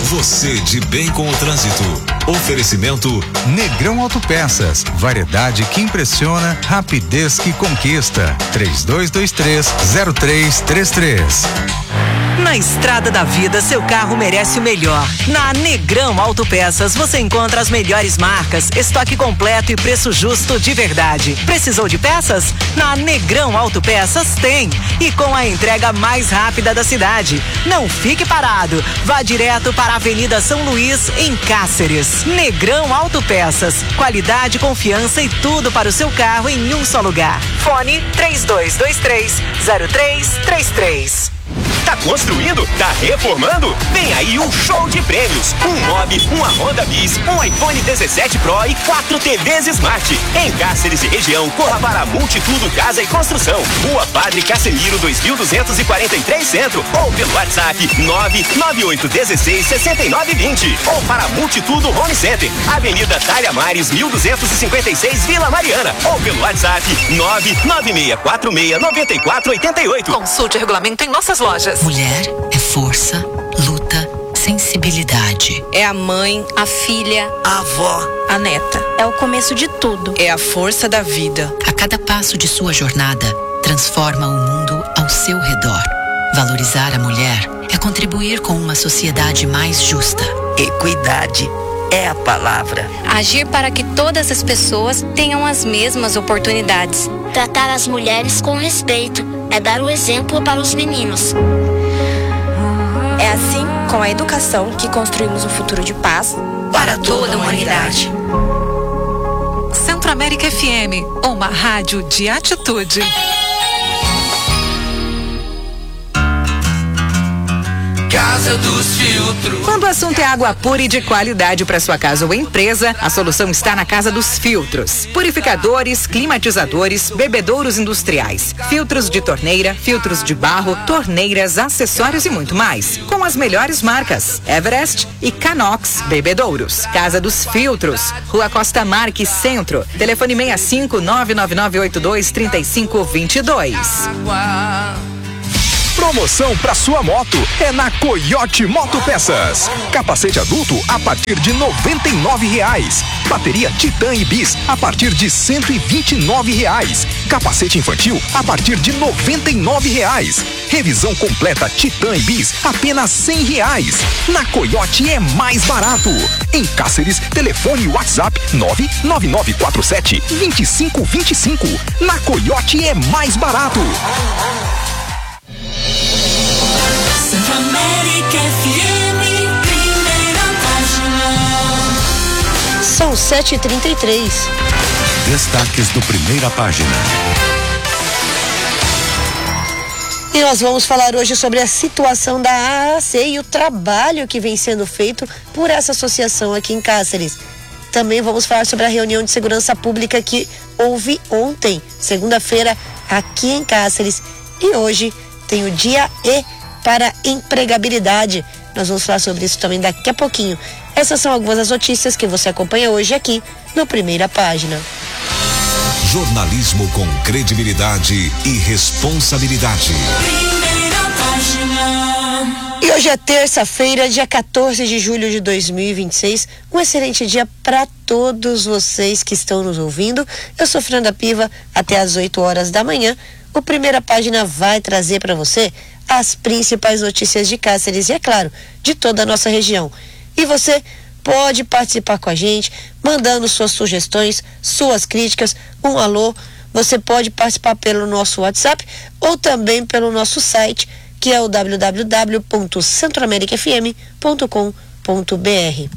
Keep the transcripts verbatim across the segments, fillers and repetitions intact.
Você de bem com o trânsito. Oferecimento Negrão Autopeças. Variedade que impressiona, rapidez que conquista. três dois dois três, zero três três três. Na estrada da vida, seu carro merece o melhor. Na Negrão Autopeças, você encontra as melhores marcas, estoque completo e preço justo de verdade. Precisou de peças? Na Negrão Autopeças tem. E com a entrega mais rápida da cidade. Não fique parado. Vá direto para a Avenida São Luís, em Cáceres. Negrão Autopeças. Qualidade, confiança e tudo para o seu carro em um só lugar. Fone três dois dois três, zero três três três. Tá construindo? Tá reformando? Vem aí um show de prêmios. Um Mob, uma Honda Bis, um iPhone dezessete Pro e quatro T Vs Smart. Em Cáceres e região, corra para Multitudo Casa e Construção. Rua Padre Casemiro, dois mil duzentos e quarenta e três Centro. Ou pelo WhatsApp nove nove oito um seis, seis nove dois zero. Ou para Multitudo Home Center. Avenida Talha Mares, mil duzentos e cinquenta e seis, Vila Mariana. Ou pelo WhatsApp nove nove seis quatro seis, nove quatro oito oito. Consulte o regulamento em nossas lojas. Mulher é força, luta, sensibilidade. É a mãe, a filha, a avó, a neta. É o começo de tudo. É a força da vida. A cada passo de sua jornada, transforma o mundo ao seu redor. Valorizar a mulher é contribuir com uma sociedade mais justa. Equidade é a palavra. Agir para que todas as pessoas tenham as mesmas oportunidades. Tratar as mulheres com respeito é dar o exemplo para os meninos. É assim, com a educação, que construímos um futuro de paz para toda a humanidade. Centro América F M, uma rádio de atitude. Casa dos Filtros. Quando o assunto é água pura e de qualidade para sua casa ou empresa, a solução está na Casa dos Filtros. Purificadores, climatizadores, bebedouros industriais, filtros de torneira, filtros de barro, torneiras, acessórios e muito mais. Com as melhores marcas, Everest e Canox Bebedouros. Casa dos Filtros, Rua Costa Marques, Centro. Telefone seis cinco nove nove nove oito dois três cinco dois dois. Promoção para sua moto é na Coyote Motopeças. Capacete adulto a partir de noventa e nove reais. Bateria Titan e Bis a partir de cento e vinte e nove reais. Capacete infantil a partir de noventa e nove reais. Revisão completa Titan e Bis apenas cem reais. Na Coyote é mais barato. Em Cáceres, telefone WhatsApp nove nove nove quatro sete, dois cinco dois cinco. Na Coyote é mais barato. Centro América F M, primeira página. São sete e trinta e três. Destaques do Primeira Página. E nós vamos falar hoje sobre a situação da A A C e o trabalho que vem sendo feito por essa associação aqui em Cáceres. Também vamos falar sobre a reunião de segurança pública que houve ontem, segunda-feira, aqui em Cáceres. E hoje tem o dia E para empregabilidade. Nós vamos falar sobre isso também daqui a pouquinho. Essas são algumas das notícias que você acompanha hoje aqui no Primeira Página. Jornalismo com credibilidade e responsabilidade. Primeira página. E hoje é terça-feira, dia quatorze de julho de dois mil e vinte e seis. Um excelente dia para todos vocês que estão nos ouvindo. Eu sou Fernanda Piva, até às oito horas da manhã. O Primeira Página vai trazer para você as principais notícias de Cáceres e, é claro, de toda a nossa região. E você pode participar com a gente, mandando suas sugestões, suas críticas, um alô. Você pode participar pelo nosso WhatsApp ou também pelo nosso site, que é o w w w ponto centro america f m ponto com ponto b r.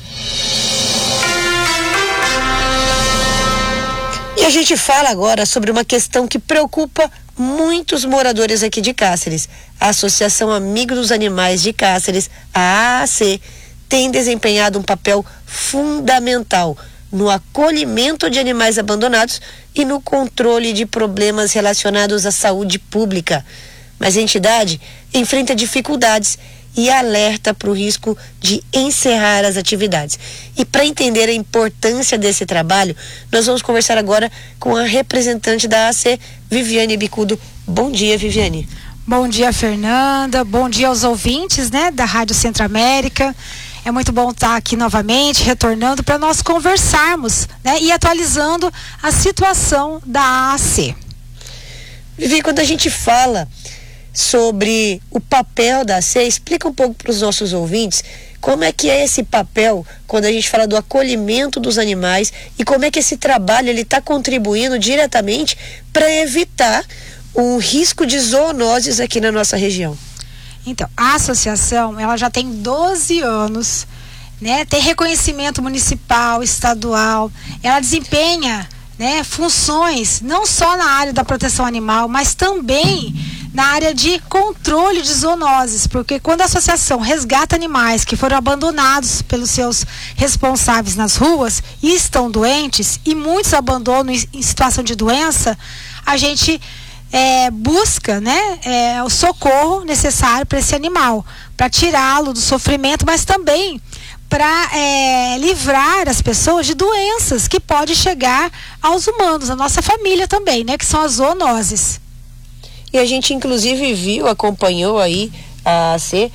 E a gente fala agora sobre uma questão que preocupa muitos moradores aqui de Cáceres. A Associação Amigo dos Animais de Cáceres, a A A C, tem desempenhado um papel fundamental no acolhimento de animais abandonados e no controle de problemas relacionados à saúde pública. Mas a entidade enfrenta dificuldades e alerta para o risco de encerrar as atividades. E para entender a importância desse trabalho, nós vamos conversar agora com a representante da A A C, Viviane Bicudo. Bom dia, Viviane. Bom dia, Fernanda. Bom dia aos ouvintes, né, da Rádio Centro-América. É muito bom estar aqui novamente, retornando para nós conversarmos, né, e atualizando a situação da A A C. Vivi, quando a gente fala sobre o papel da A C, explica um pouco para os nossos ouvintes como é que é esse papel quando a gente fala do acolhimento dos animais e como é que esse trabalho ele está contribuindo diretamente para evitar o risco de zoonoses aqui na nossa região. Então, a associação, ela já tem doze anos, né? Tem reconhecimento municipal, estadual, ela desempenha, né, funções não só na área da proteção animal, mas também na área de controle de zoonoses, porque quando a associação resgata animais que foram abandonados pelos seus responsáveis nas ruas e estão doentes, e muitos abandonam em, em situação de doença, a gente É, busca, né, é, o socorro necessário para esse animal, para tirá-lo do sofrimento, mas também para é, livrar as pessoas de doenças que podem chegar aos humanos, a nossa família também, né, que são as zoonoses. E a gente inclusive viu, acompanhou aí a A A C,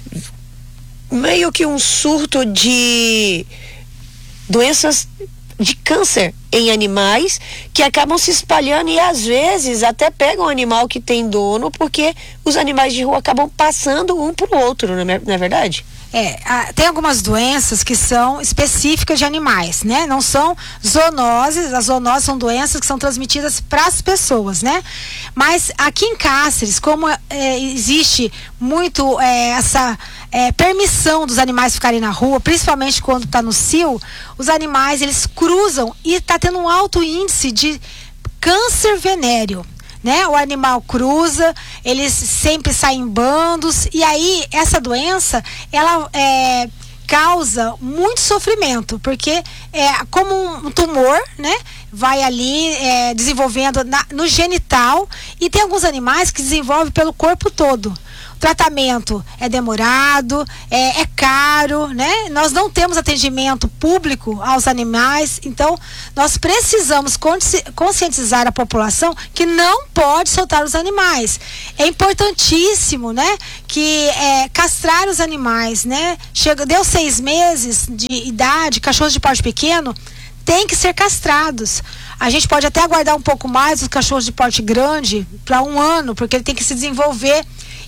meio que um surto de doenças de câncer em animais que acabam se espalhando e às vezes até pegam um animal que tem dono, porque os animais de rua acabam passando um para o outro, não é, não é verdade? É, a, tem algumas doenças que são específicas de animais, né? Não são zoonoses, as zoonoses são doenças que são transmitidas para as pessoas, né? Mas aqui em Cáceres, como é, existe muito é, essa é, permissão dos animais ficarem na rua, principalmente quando está no cio, os animais eles cruzam e está tendo um alto índice de câncer venéreo. Né? O animal cruza, eles sempre saem em bandos, e aí essa doença ela é, causa muito sofrimento, porque é como um tumor, né? Vai ali é, desenvolvendo na, no genital, e tem alguns animais que desenvolvem pelo corpo todo. O tratamento é demorado, é, é caro, né? Nós não temos atendimento público aos animais, então nós precisamos consci- conscientizar a população que não pode soltar os animais. É importantíssimo, né? Que é, castrar os animais, né? Chega, deu seis meses de idade, cachorros de porte pequeno tem que ser castrados. A gente pode até aguardar um pouco mais os cachorros de porte grande para um ano, porque ele tem que se desenvolver.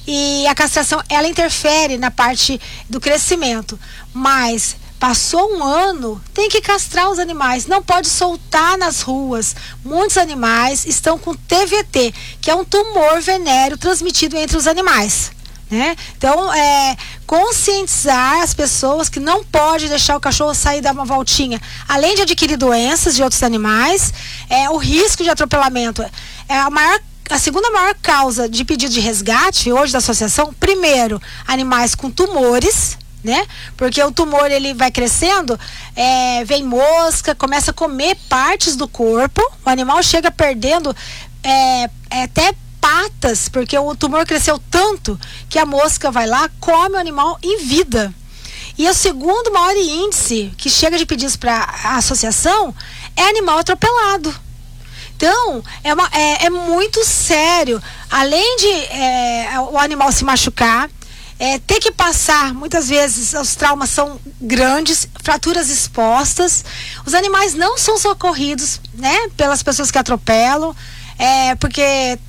E a castração, ela interfere na parte do crescimento. Mas passou um ano, tem que castrar os animais. Não pode soltar nas ruas. Muitos animais estão com T V T, que é um tumor venéreo transmitido entre os animais. Né? Então, é, conscientizar as pessoas que não pode deixar o cachorro sair e dar uma voltinha. Além de adquirir doenças de outros animais, é, o risco de atropelamento é a maior A segunda maior causa de pedido de resgate hoje da associação, primeiro, animais com tumores, né? Porque o tumor ele vai crescendo, é, vem mosca, começa a comer partes do corpo, o animal chega perdendo é, é, até patas, porque o tumor cresceu tanto que a mosca vai lá, come o animal em vida. E o segundo maior índice que chega de pedidos para a associação é animal atropelado. Então, é, uma, é, é muito sério. Além de é, o animal se machucar, é, ter que passar, muitas vezes, os traumas são grandes, fraturas expostas. Os animais não são socorridos, né, pelas pessoas que atropelam, é, porque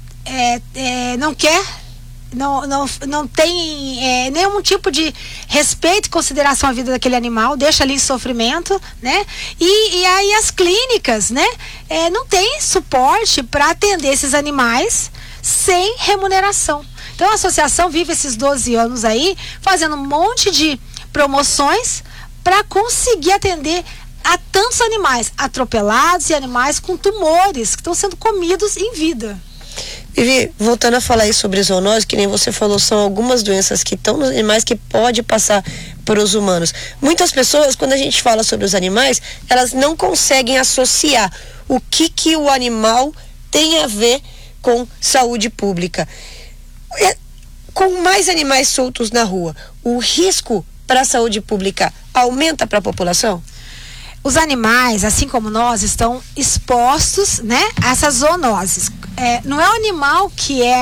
é, é, não quer, não, não, não tem é, nenhum tipo de respeito e consideração à vida daquele animal, deixa ali em sofrimento, né? E, e aí as clínicas, né, é, não tem suporte para atender esses animais sem remuneração. Então a associação vive esses doze anos aí fazendo um monte de promoções para conseguir atender a tantos animais atropelados e animais com tumores que estão sendo comidos em vida. Vivi, voltando a falar aí sobre zoonose, que nem você falou, são algumas doenças que estão nos animais que pode passar para os humanos. Muitas pessoas, quando a gente fala sobre os animais, elas não conseguem associar o que que o animal tem a ver com saúde pública. É, com mais animais soltos na rua, o risco para a saúde pública aumenta para a população? Os animais, assim como nós, estão expostos, né, a essas zoonoses. É, não é o animal que é,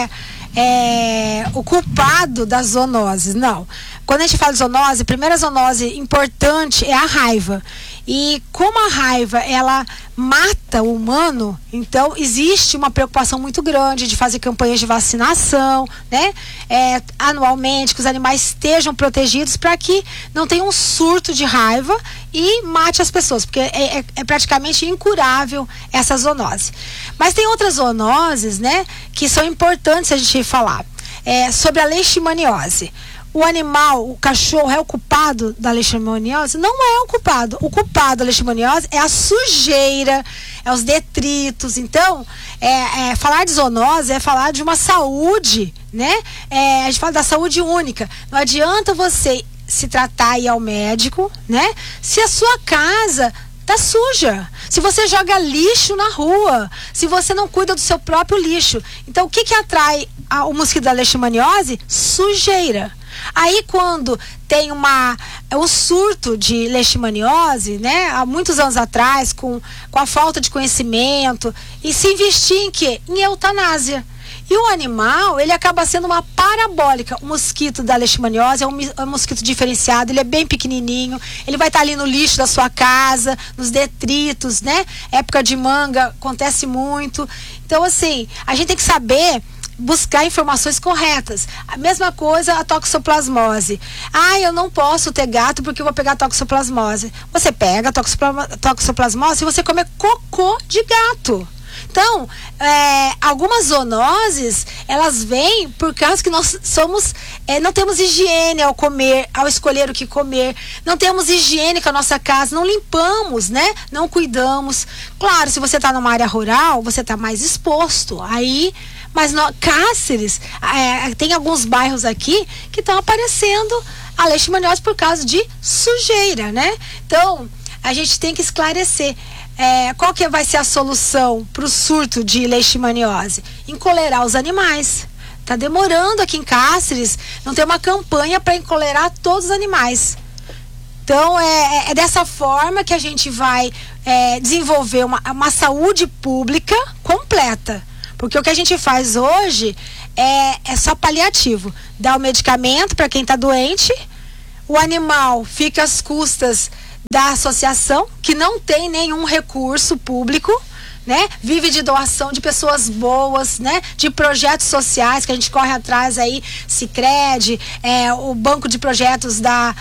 é, o culpado das zoonoses, não. Quando a gente fala de zoonose, a primeira zoonose importante é a raiva. E como a raiva, ela mata o humano, então existe uma preocupação muito grande de fazer campanhas de vacinação, né? É, anualmente, que os animais estejam protegidos para que não tenha um surto de raiva e mate as pessoas, porque é, é, é praticamente incurável essa zoonose. Mas tem outras zoonoses, né, que são importantes a gente falar. É, sobre a leishmaniose. O animal, o cachorro é o culpado da leishmaniose? Não é o culpado. O culpado da leishmaniose é a sujeira, é os detritos. Então, é, é, falar de zoonose é falar de uma saúde, né? É, a gente fala da saúde única. Não adianta você se tratar e ir ao médico, né? Se a sua casa tá suja, se você joga lixo na rua, se você não cuida do seu próprio lixo. Então, o que que atrai a, o mosquito da leishmaniose? Sujeira. Aí quando tem uma, um surto de leishmaniose, né, há muitos anos atrás, com, com a falta de conhecimento, e se investir em quê? Em eutanásia. E o animal, ele acaba sendo uma parabólica. O mosquito da leishmaniose é um, é um mosquito diferenciado, ele é bem pequenininho, ele vai estar ali no lixo da sua casa, nos detritos, né? Época de manga, acontece muito. Então, assim, a gente tem que saber buscar informações corretas. A mesma coisa a toxoplasmose. Ah, eu não posso ter gato porque eu vou pegar toxoplasmose. Você pega a toxoplasmose e você come cocô de gato. Então, é, algumas zoonoses, elas vêm por causa que nós somos, é, não temos higiene ao comer, ao escolher o que comer, não temos higiene com a nossa casa, não limpamos, né? Não cuidamos. Claro, se você está numa área rural, você está mais exposto. Aí, mas no Cáceres, é, tem alguns bairros aqui que estão aparecendo a leishmaniose por causa de sujeira, né? Então, a gente tem que esclarecer. É, qual que vai ser a solução para o surto de leishmaniose? Encolerar os animais. Está demorando aqui em Cáceres, não tem uma campanha para encolerar todos os animais. Então, é, é dessa forma que a gente vai é, desenvolver uma, uma saúde pública completa. Porque o que a gente faz hoje é, é só paliativo. Dá o medicamento para quem está doente, o animal fica às custas da associação, que não tem nenhum recurso público, né? Vive de doação de pessoas boas, né? De projetos sociais que a gente corre atrás aí, Sicredi, é, o banco de projetos da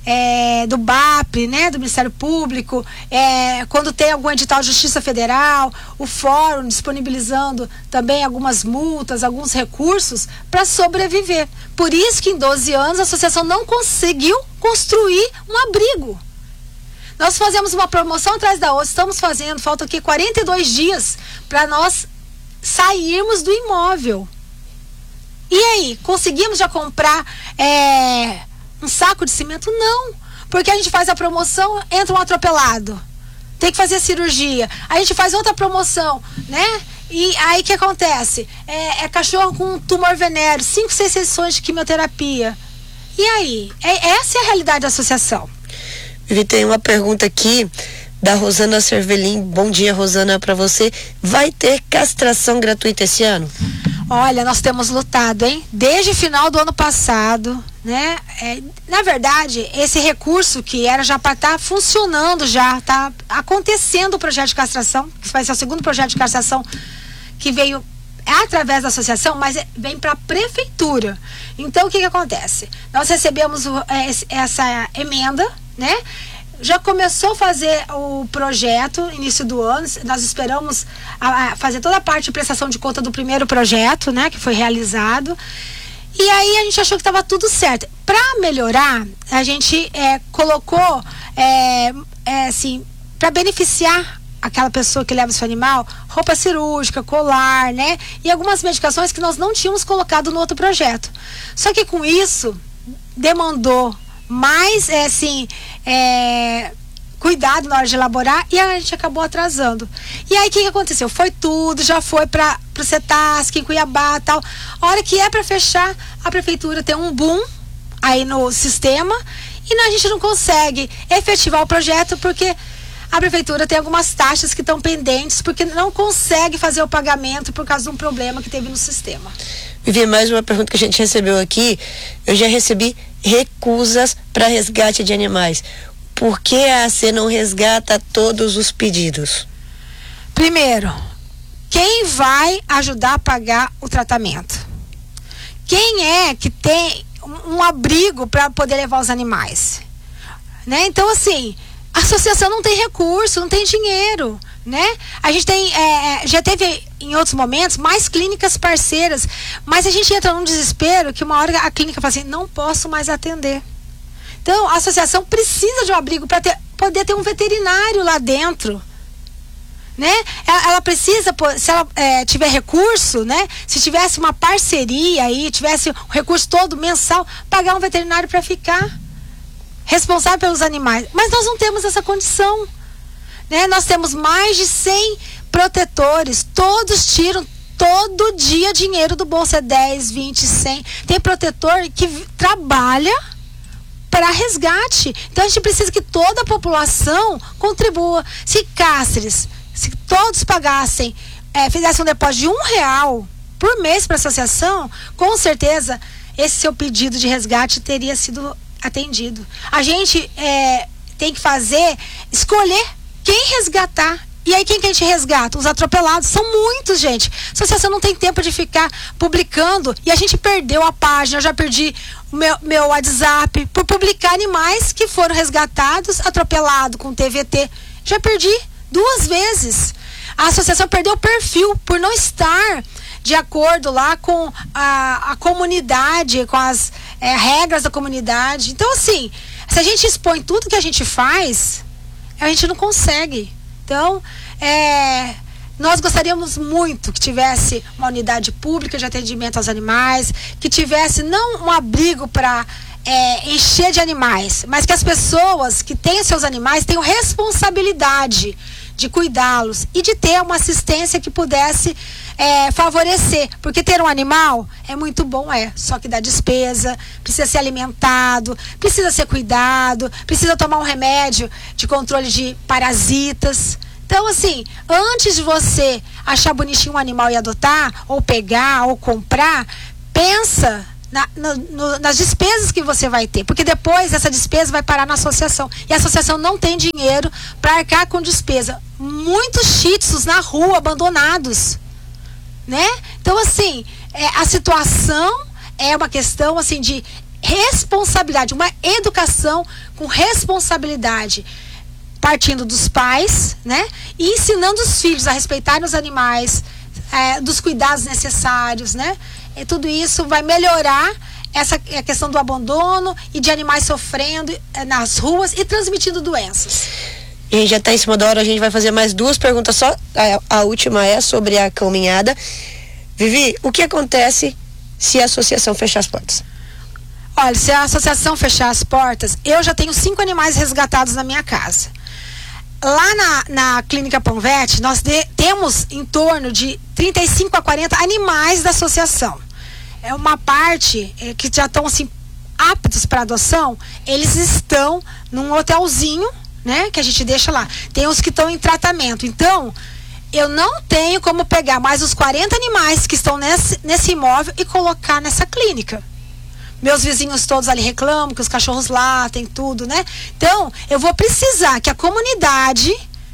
É, do B A P, né, do Ministério Público, é, quando tem algum edital de Justiça Federal, o fórum disponibilizando também algumas multas, alguns recursos para sobreviver. Por isso que em doze anos a associação não conseguiu construir um abrigo. Nós fazemos uma promoção atrás da outra, estamos fazendo, faltam aqui quarenta e dois dias para nós sairmos do imóvel. E aí, conseguimos já comprar é, um saco de cimento? Não, porque a gente faz a promoção, entra um atropelado, tem que fazer cirurgia, a gente faz outra promoção, né? E aí o que acontece? É, é cachorro com tumor venéreo, cinco, seis sessões de quimioterapia. E aí? É, essa é a realidade da associação. Vivi, tem uma pergunta aqui da Rosana Cervelin. Bom dia, Rosana, para você. Vai ter castração gratuita esse ano? Olha, nós temos lutado, hein? Desde o final do ano passado, né? É, na verdade, esse recurso que era já para estar tá funcionando, já está acontecendo o projeto de castração, que vai ser o segundo projeto de castração que veio através da associação, mas vem para a prefeitura. Então, o que que acontece? Nós recebemos o, essa emenda, né? Já começou a fazer o projeto, início do ano, nós esperamos a, a fazer toda a parte de prestação de conta do primeiro projeto, né, que foi realizado, e aí a gente achou que estava tudo certo. Para melhorar, a gente é, colocou, é, é, assim, para beneficiar aquela pessoa que leva o seu animal, roupa cirúrgica, colar, né, e algumas medicações que nós não tínhamos colocado no outro projeto. Só que com isso, demandou mais, é, assim, é, cuidado na hora de elaborar, e a gente acabou atrasando. E aí o que, que aconteceu? Foi tudo, já foi para o CETASC, em Cuiabá, tal. A hora que é para fechar, a prefeitura tem um boom aí no sistema e a gente não consegue efetivar o projeto porque a prefeitura tem algumas taxas que estão pendentes porque não consegue fazer o pagamento por causa de um problema que teve no sistema. Vivi, mais uma pergunta que a gente recebeu aqui. Eu já recebi recusas para resgate de animais. Por que a ACê não resgata todos os pedidos? Primeiro, quem vai ajudar a pagar o tratamento? Quem é que tem um abrigo para poder levar os animais? Né? Então, assim, a associação não tem recurso, não tem dinheiro, né? A gente tem, é, já teve em outros momentos mais clínicas parceiras, mas a gente entra num desespero que uma hora a clínica fala assim, não posso mais atender. Então, a associação precisa de um abrigo para ter, poder ter um veterinário lá dentro, né? Ela, ela precisa, se ela é, tiver recurso, né? Se tivesse uma parceria aí, tivesse o recurso todo mensal, pagar um veterinário para ficar responsável pelos animais. Mas nós não temos essa condição, né? Nós temos mais de cem protetores, todos tiram todo dia dinheiro do bolso, é dez, vinte, cem. Tem protetor que trabalha para resgate. Então a gente precisa que toda a população contribua. Se Cáceres, se todos pagassem, é, fizessem um depósito de um real por mês para a associação, com certeza esse seu pedido de resgate teria sido atendido. A gente é, tem que fazer, escolher quem resgatar. E aí quem que a gente resgata? Os atropelados. São muitos, gente. A associação não tem tempo de ficar publicando. E a gente perdeu a página. Eu já perdi o meu, meu WhatsApp por publicar animais que foram resgatados, atropelados com T V T. Já perdi duas vezes. A associação perdeu o perfil por não estar de acordo lá com a, a comunidade, com as é, regras da comunidade. Então, assim, se a gente expõe tudo que a gente faz, a gente não consegue. Então, é, nós gostaríamos muito que tivesse uma unidade pública de atendimento aos animais, que tivesse não um abrigo para é, encher de animais, mas que as pessoas que têm seus animais tenham responsabilidade de cuidá-los e de ter uma assistência que pudesse é, favorecer, porque ter um animal é muito bom, é, só que dá despesa, precisa ser alimentado, precisa ser cuidado, precisa tomar um remédio de controle de parasitas. Então, assim, antes de você achar bonitinho um animal e adotar, ou pegar, ou comprar, pensa Na, no, no, nas despesas que você vai ter, porque depois essa despesa vai parar na associação e a associação não tem dinheiro para arcar com despesa. Muitos shih tzus na rua abandonados, né? Então, assim, é, a situação é uma questão assim de responsabilidade, uma educação com responsabilidade, partindo dos pais, né? E ensinando os filhos a respeitarem os animais, é, dos cuidados necessários, né? E tudo isso vai melhorar essa a questão do abandono e de animais sofrendo é, nas ruas e transmitindo doenças. E a gente já está em cima da hora, a gente vai fazer mais duas perguntas só. A, a última é sobre a caminhada. Vivi, o que acontece se a associação fechar as portas? Olha, se a associação fechar as portas, eu já tenho cinco animais resgatados na minha casa. Lá na, na Clínica Panvet, nós de, temos em torno de trinta e cinco a quarenta animais da associação. É uma parte é, que já estão assim, aptos para adoção, eles estão num hotelzinho, né, que a gente deixa lá. Tem os que estão em tratamento. Então, eu não tenho como pegar mais os quarenta animais que estão nesse, nesse imóvel e colocar nessa clínica. Meus vizinhos todos ali reclamam que os cachorros lá tem tudo, né? Então, eu vou precisar que a comunidade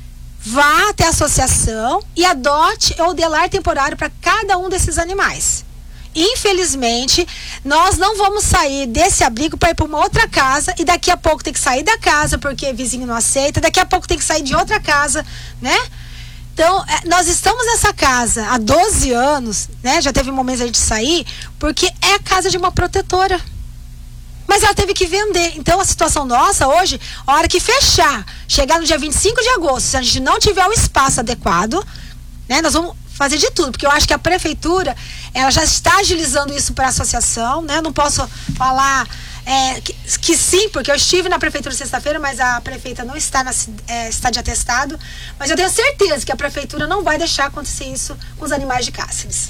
vá até a associação e adote ou dê lar temporário para cada um desses animais. Infelizmente, nós não vamos sair desse abrigo para ir para uma outra casa e daqui a pouco tem que sair da casa porque vizinho não aceita, daqui a pouco tem que sair de outra casa, né? Então, nós estamos nessa casa há doze anos, né? Já teve momentos a gente sair, porque é a casa de uma protetora. Mas ela teve que vender. Então, a situação nossa hoje, a hora que fechar, chegar no dia vinte e cinco de agosto, se a gente não tiver o espaço adequado, né? Nós vamos fazer de tudo, porque eu acho que a prefeitura, ela já está agilizando isso para a associação, né? Não posso falar... É, que, que sim, porque eu estive na prefeitura sexta-feira, mas a prefeita não está, na, é, está de atestado, mas eu tenho certeza que a prefeitura não vai deixar acontecer isso com os animais de Cáceres.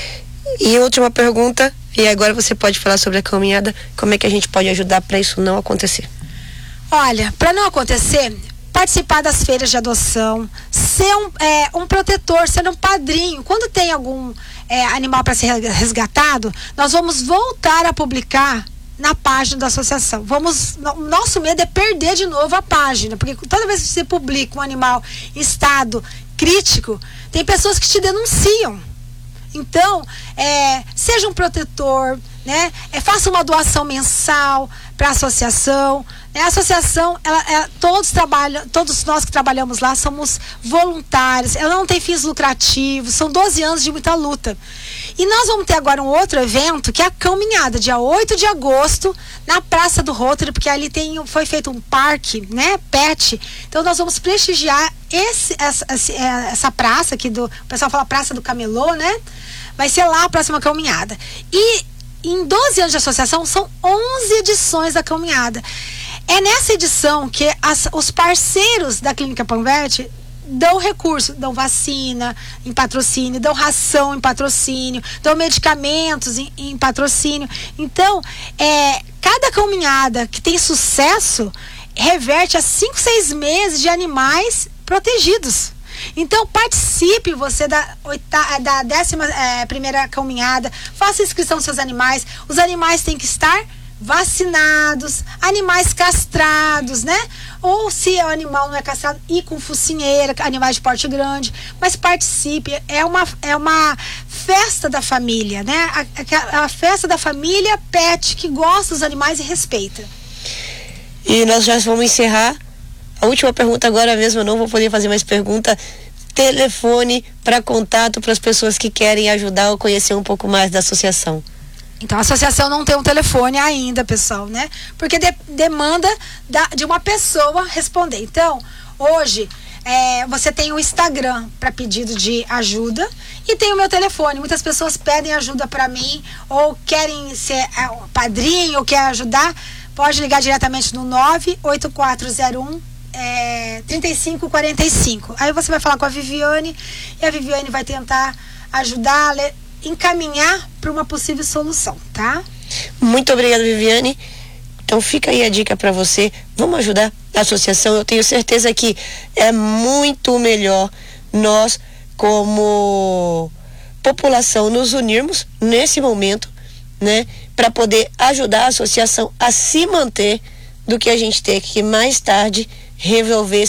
E última pergunta, e agora você pode falar sobre a caminhada, como é que a gente pode ajudar para isso não acontecer? Olha, para não acontecer, participar das feiras de adoção, ser um, é, um protetor, ser um padrinho. Quando tem algum é, animal para ser resgatado, nós vamos voltar a publicar na página da associação. Vamos, no, nosso medo é perder de novo a página, porque toda vez que você publica um animal em estado crítico, tem pessoas que te denunciam. Então, é, seja um protetor, né? É, faça uma doação mensal para a associação. Né? A associação, ela, ela, todos trabalham, todos nós que trabalhamos lá somos voluntários. Ela não tem fins lucrativos. São doze anos de muita luta. E nós vamos ter agora um outro evento, que é a caminhada, dia oito de agosto, na Praça do Rotary, porque ali tem, foi feito um parque, né, pet. Então nós vamos prestigiar esse, essa, essa praça aqui do, o pessoal fala Praça do Camelô, né? Vai ser lá a próxima caminhada. E em doze anos de associação, são onze edições da caminhada. É nessa edição que as, os parceiros da Clínica Panvet dão recurso, dão vacina em patrocínio, dão ração em patrocínio, dão medicamentos em, em patrocínio. Então, é, cada caminhada que tem sucesso reverte a cinco, seis meses de animais protegidos. Então participe você da, oita, da décima é, primeira caminhada, faça inscrição dos seus animais. Os animais têm que estar vacinados, animais castrados, né? Ou se o animal não é castrado, ir com focinheira, animais de porte grande, mas participe, é uma, é uma festa da família, né? A, a, a festa da família pet, que gosta dos animais e respeita. E nós já vamos encerrar. A última pergunta agora mesmo, eu não vou poder fazer mais pergunta. Telefone para contato para as pessoas que querem ajudar ou conhecer um pouco mais da associação. Então a associação não tem um telefone ainda, pessoal, né? Porque de, demanda da, de uma pessoa responder. Então, hoje, é, você tem o Instagram para pedido de ajuda e tem o meu telefone. Muitas pessoas pedem ajuda para mim ou querem ser é, padrinho ou quer ajudar. Pode ligar diretamente no nove oito quatro zero um É, trinta e cinco quarenta e cinco. Aí você vai falar com a Viviane e a Viviane vai tentar ajudar, encaminhar para uma possível solução, tá? Muito obrigada, Viviane. Então fica aí a dica para você. Vamos ajudar a associação. Eu tenho certeza que é muito melhor nós, como população, nos unirmos nesse momento, né, para poder ajudar a associação a se manter, do que a gente ter que mais tarde resolver